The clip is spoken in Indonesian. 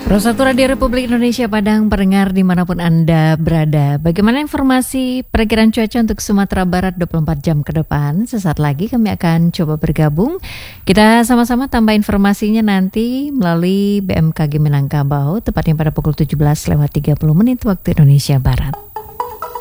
Prosatu Radio Republik Indonesia Padang, pendengar dimanapun Anda berada. Bagaimana informasi perakiraan cuaca untuk Sumatera Barat 24 jam ke depan? Sesaat lagi kami akan coba bergabung. Kita sama-sama tambah informasinya nanti melalui BMKG Minangkabau, tepatnya pada pukul 17:30 waktu Indonesia Barat.